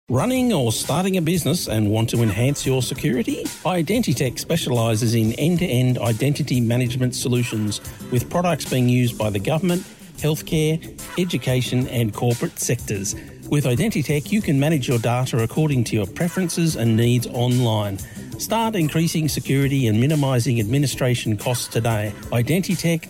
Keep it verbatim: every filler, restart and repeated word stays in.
Running or starting a business and want to enhance your security? Identitech specialises in end-to-end identity management solutions with products being used by the government, healthcare, education and corporate sectors. With Identitech, you can manage your data according to your preferences and needs online. Start increasing security and minimising administration costs today. identitech